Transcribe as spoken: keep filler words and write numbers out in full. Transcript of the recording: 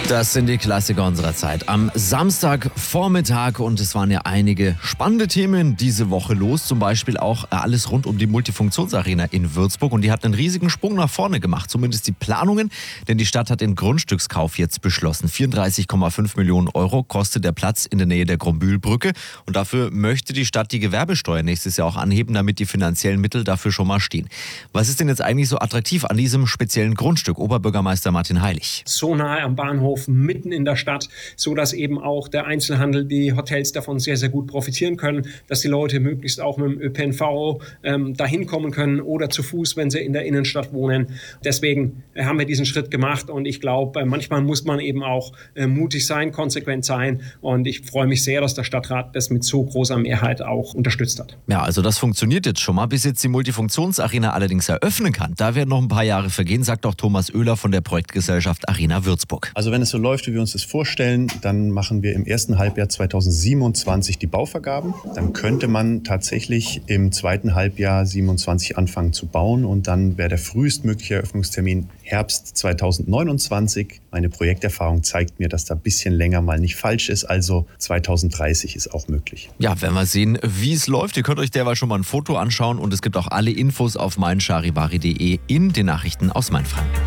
Das sind die Klassiker unserer Zeit. Am Samstagvormittag, und es waren ja einige spannende Themen diese Woche los. Zum Beispiel auch alles rund um die Multifunktionsarena in Würzburg. Und die hat einen riesigen Sprung nach vorne gemacht, zumindest die Planungen. Denn die Stadt hat den Grundstückskauf jetzt beschlossen. vierunddreißig Komma fünf Millionen Euro kostet der Platz in der Nähe der Grombühlbrücke. Und dafür möchte die Stadt die Gewerbesteuer nächstes Jahr auch anheben, damit die finanziellen Mittel dafür schon mal stehen. Was ist denn jetzt eigentlich so attraktiv an diesem speziellen Grundstück? Oberbürgermeister Martin Heilig. So nahe am Bahnhof, mitten in der Stadt, so dass eben auch der Einzelhandel, die Hotels davon sehr, sehr gut profitieren können, dass die Leute möglichst auch mit dem Ö P N V ähm, dahin kommen können oder zu Fuß, wenn sie in der Innenstadt wohnen. Deswegen äh, haben wir diesen Schritt gemacht, und ich glaube, äh, manchmal muss man eben auch äh, mutig sein, konsequent sein, und ich freue mich sehr, dass der Stadtrat das mit so großer Mehrheit auch unterstützt hat. Ja, also das funktioniert jetzt schon mal, bis jetzt die Multifunktionsarena allerdings eröffnen kann. Da werden noch ein paar Jahre vergehen, sagt auch Thomas Oehler von der Projektgesellschaft Arena Würzburg. Also wenn es so läuft, wie wir uns das vorstellen, dann machen wir im ersten Halbjahr zweitausendsiebenundzwanzig die Bauvergaben. Dann könnte man tatsächlich im zweiten Halbjahr siebenundzwanzig anfangen zu bauen, und dann wäre der frühestmögliche Eröffnungstermin Herbst zweitausendneunundzwanzig. Meine Projekterfahrung zeigt mir, dass da ein bisschen länger mal nicht falsch ist, also zweitausenddreißig ist auch möglich. Ja, werden wir sehen, wie es läuft. Ihr könnt euch derweil schon mal ein Foto anschauen, und es gibt auch alle Infos auf mein charivari punkt de in den Nachrichten aus Mainfranken.